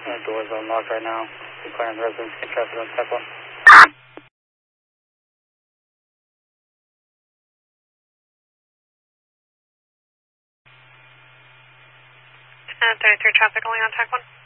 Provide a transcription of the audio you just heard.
Doors unlocked right now. Declaring residence in traffic on step 1. 33 traffic only on track 1.